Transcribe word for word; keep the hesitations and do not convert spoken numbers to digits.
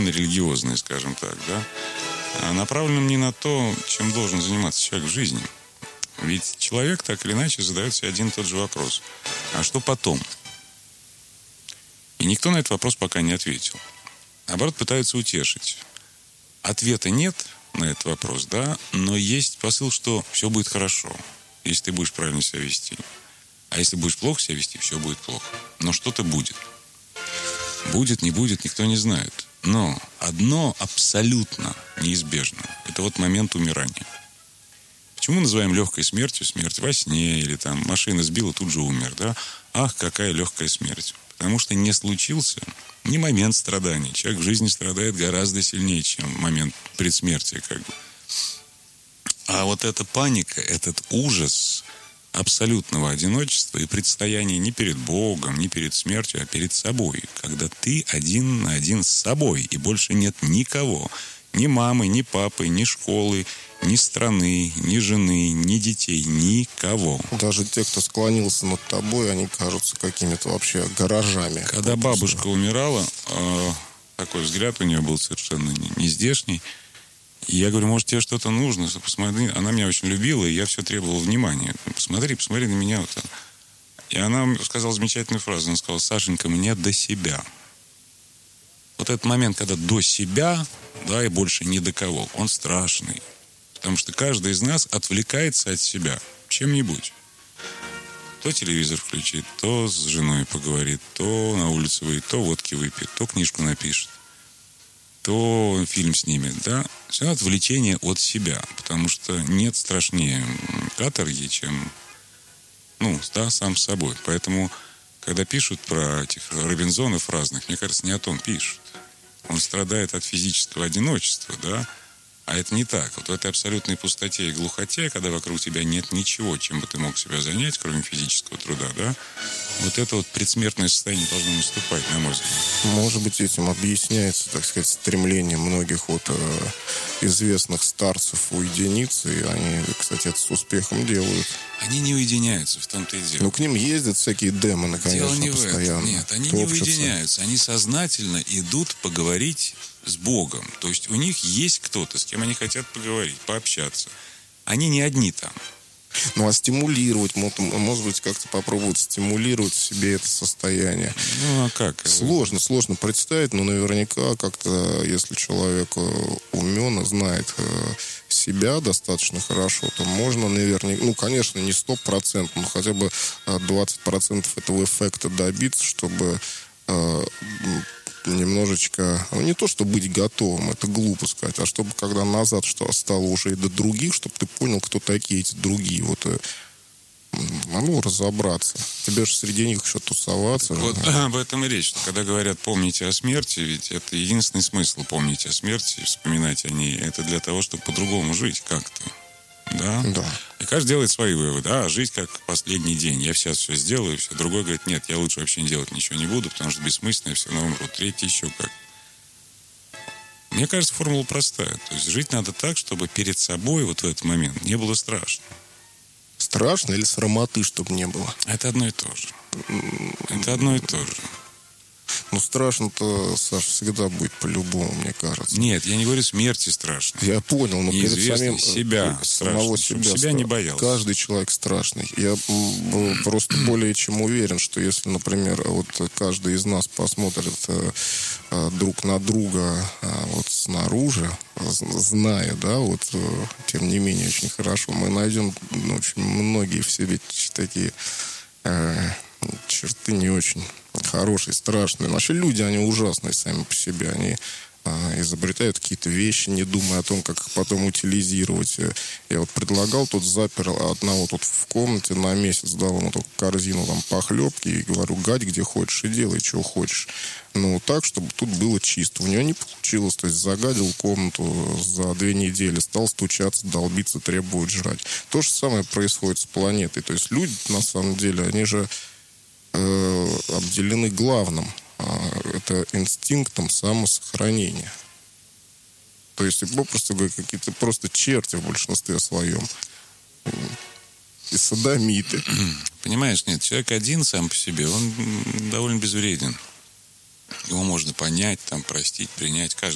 религиозное, скажем так, да, направленным не на то, чем должен заниматься человек в жизни. Ведь человек так или иначе задает себе один и тот же вопрос. А что потом? И никто на этот вопрос пока не ответил. Наоборот, пытаются утешить. Ответа нет на этот вопрос, да, но есть посыл, что все будет хорошо, если ты будешь правильно себя вести. А если будешь плохо себя вести, все будет плохо. Но что-то будет. Будет, не будет, никто не знает. Но одно абсолютно неизбежно. Это вот момент умирания. Почему называем легкой смертью смерть во сне или там машина сбила, тут же умер, да? Ах, какая легкая смерть. Потому что не случился ни момент страданий. Человек в жизни страдает гораздо сильнее, чем момент предсмертия, как бы. А вот эта паника, этот ужас абсолютного одиночества и предстояния не перед Богом, не перед смертью, а перед собой. Когда ты один на один с собой, и больше нет никого. Ни мамы, ни папы, ни школы, ни страны, ни жены, ни детей, никого. Даже те, кто склонился над тобой, они кажутся какими-то вообще гаражами. Когда бабушка умирала, э, такой взгляд у нее был совершенно не, не здешний. И я говорю, может, тебе что-то нужно? Посмотри. Она меня очень любила, и я все требовал внимания. Посмотри, посмотри на меня. Вот. И она сказала замечательную фразу. Она сказала, Сашенька, мне до себя. Вот этот момент, когда до себя, да, и больше ни до кого, он страшный. Потому что каждый из нас отвлекается от себя чем-нибудь. То телевизор включит, то с женой поговорит, то на улицу выйдет, то водки выпьет, то книжку напишет, то фильм снимет, да. Все отвлечение от себя. Потому что нет страшнее каторги, чем, ну, да, сам с собой. Поэтому, когда пишут про этих Робинзонов разных, мне кажется, не о том пишут. Он страдает от физического одиночества, да. А это не так. Вот в этой абсолютной пустоте и глухоте, когда вокруг тебя нет ничего, чем бы ты мог себя занять, кроме физического труда, да, вот это вот предсмертное состояние должно наступать, на мой взгляд. Может быть, этим объясняется, так сказать, стремление многих вот э, известных старцев уединиться, и они, кстати, это с успехом делают. Они не уединяются, в том-то и дело. Ну, к ним ездят всякие демоны, конечно, дело не постоянно. В этом. Нет, они топчутся. Не уединяются. Они сознательно идут поговорить с Богом. То есть у них есть кто-то, с кем они хотят поговорить, пообщаться. Они не одни там. Ну, а стимулировать, может быть, как-то попробовать стимулировать в себе это состояние. Ну, а как? Сложно, сложно представить, но наверняка как-то, если человек умен и знает себя достаточно хорошо, то можно, наверное, ну, конечно, не сто процентов, но хотя бы двадцать процентов этого эффекта добиться, чтобы немножечко, ну, не то, чтобы быть готовым, это глупо сказать, а чтобы, когда назад что стало уже и до других, чтобы ты понял, кто такие эти другие. Вот, ну, разобраться. Тебе же среди них еще тусоваться. Вот да. Об этом и речь, что когда говорят «помните о смерти», ведь это единственный смысл помнить о смерти, вспоминать о ней, это для того, чтобы по-другому жить как-то. Да? Да. И каждый делает свои выводы. А, жить как последний день. Я сейчас все сделаю, все. Другой говорит, нет, я лучше вообще делать ничего не буду, потому что бессмысленно, я все равно умру. Третий еще как. Мне кажется, формула простая. То есть жить надо так, чтобы перед собой вот в этот момент не было страшно. Страшно или срамоты, чтобы не было? Это одно и то же. Это одно и то же. Ну, страшно-то, Саша, всегда будет по-любому, мне кажется. Нет, я не говорю смерти страшно. Я понял, но перед самим себя самого страшно, себя, себя не боялся. Каждый человек страшный. Я просто более чем уверен, что если, например, вот каждый из нас посмотрит друг на друга вот снаружи, зная, да, вот, тем не менее, очень хорошо, мы найдем ну, очень многие в себе такие э, черты не очень хорошие, страшные. Вообще люди, они ужасные сами по себе. Они а, изобретают какие-то вещи, не думая о том, как их потом утилизировать. Я вот предлагал, тут запер одного тут в комнате на месяц, дал ему только корзину там похлебки и говорю, гадь где хочешь и делай, что хочешь. Ну, так, чтобы тут было чисто. У него не получилось. То есть загадил комнату за две недели, стал стучаться, долбиться, требовать жрать. То же самое происходит с планетой. То есть люди, на самом деле, они же обделены главным. Это инстинктом самосохранения. То есть, попросту говоря, какие-то просто черти в большинстве своем. И содомиты. Понимаешь, нет, человек один сам по себе, он довольно безвреден. Его можно понять, там, простить, принять. Каждый